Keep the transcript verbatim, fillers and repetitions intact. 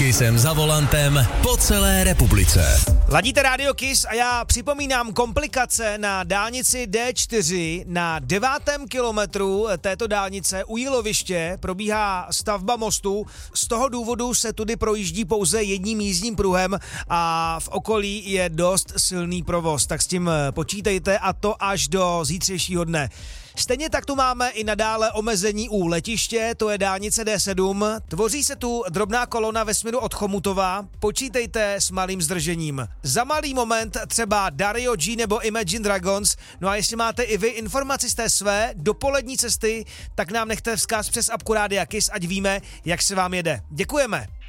Kissem za volantem po celé republice. Ladíte Radio Kiss a já připomínám komplikace na dálnici D čtyři. Na devátém kilometru této dálnice u Jíloviště probíhá stavba mostu. Z toho důvodu se tudy projíždí pouze jedním jízdním pruhem a v okolí je dost silný provoz. Tak s tím počítejte a to až do zítřejšího dne. Stejně tak tu máme i nadále omezení u letiště, to je dálnice D sedm. Tvoří se tu drobná kolona ve směru od Chomutova, počítejte s malým zdržením. Za malý moment třeba Dario G nebo Imagine Dragons, no a jestli máte i vy informaci z té své dopolední cesty, tak nám nechte vzkaz přes apku Rádia Kiss, ať víme, jak se vám jede. Děkujeme.